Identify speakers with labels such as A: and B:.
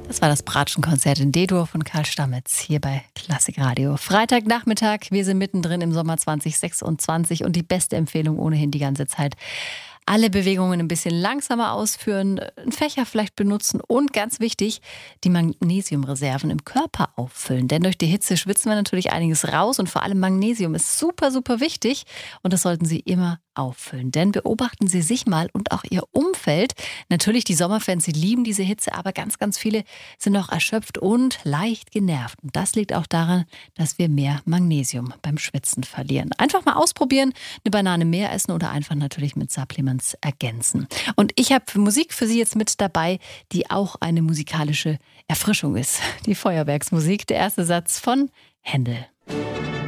A: Das war das Bratschenkonzert in D-Dur von Karl Stammetz hier bei Klassikradio. Freitagnachmittag, wir sind mittendrin im Sommer 2026 und die beste Empfehlung ohnehin die ganze Zeit. Alle Bewegungen ein bisschen langsamer ausführen, einen Fächer vielleicht benutzen und ganz wichtig, die Magnesiumreserven im Körper auffüllen. Denn durch die Hitze schwitzen wir natürlich einiges raus und vor allem Magnesium ist super, super wichtig und das sollten Sie immer auffüllen. Denn beobachten Sie sich mal und auch Ihr Umfeld. Natürlich die Sommerfans, sie lieben diese Hitze, aber ganz, ganz viele sind noch erschöpft und leicht genervt. Und das liegt auch daran, dass wir mehr Magnesium beim Schwitzen verlieren. Einfach mal ausprobieren, eine Banane mehr essen oder einfach natürlich mit Supplements ergänzen. Und ich habe Musik für Sie jetzt mit dabei, die auch eine musikalische Erfrischung ist. Die Feuerwerksmusik, der erste Satz von Händel.